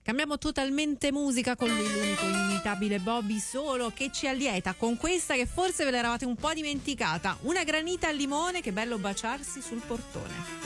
Cambiamo totalmente musica con lui, l'unico inimitabile Bobby Solo, che ci allieta con questa che forse ve l'eravate un po' dimenticata, Una granita al limone, che bello baciarsi sul portone.